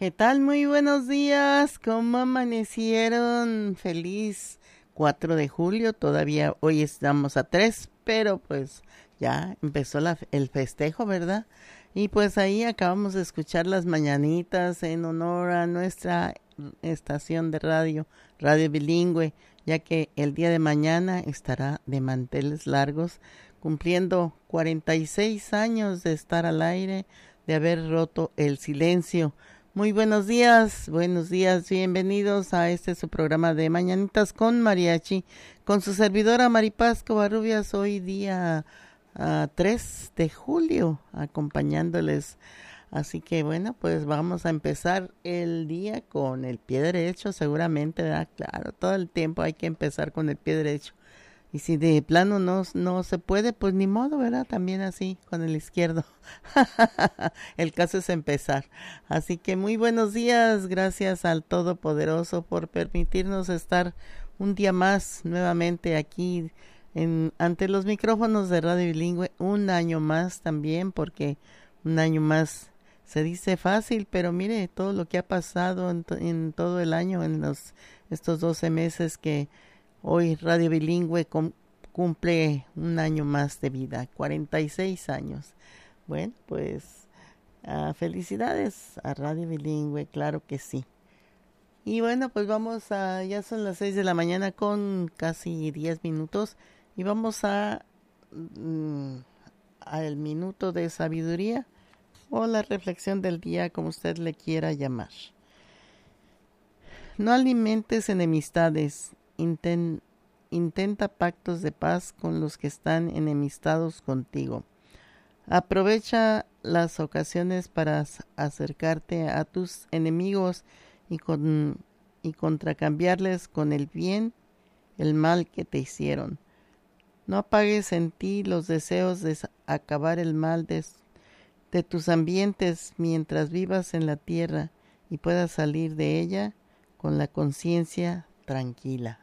¿Qué tal? Muy buenos días. ¿Cómo amanecieron? Feliz 4 de julio. Todavía hoy estamos a 3, pero pues ya empezó el festejo, ¿verdad? Y pues ahí acabamos de escuchar las mañanitas en honor a nuestra estación de radio, Radio Bilingüe, ya que el día de mañana estará de manteles largos, cumpliendo 46 años de estar al aire, de haber roto el silencio. Muy buenos días, bienvenidos a este su programa de Mañanitas con Mariachi, con su servidora Maripaz Covarrubias, hoy día 3 de julio, acompañándoles. Así que bueno, pues vamos a empezar el día con el pie derecho, seguramente, ¿verdad? Claro, todo el tiempo hay que empezar con el pie derecho. Y si de plano no se puede, pues ni modo, ¿verdad? También así, con el izquierdo. El caso es empezar. Así que muy buenos días, gracias al Todopoderoso por permitirnos estar un día más nuevamente aquí ante los micrófonos de Radio Bilingüe, un año más también, porque un año más se dice fácil, pero mire todo lo que ha pasado en todo el año, estos 12 meses que hoy Radio Bilingüe cumple un año más de vida, 46 años. Bueno, pues felicidades a Radio Bilingüe, claro que sí. Y bueno, pues ya son las 6 de la mañana con casi 10 minutos y vamos al minuto de sabiduría o la reflexión del día, como usted le quiera llamar. No alimentes enemistades, intenta pactos de paz con los que están enemistados contigo. Aprovecha las ocasiones para acercarte a tus enemigos y contracambiarles con el bien el mal que te hicieron. No apagues en ti los deseos de acabar el mal de tus ambientes mientras vivas en la tierra y puedas salir de ella con la conciencia tranquila.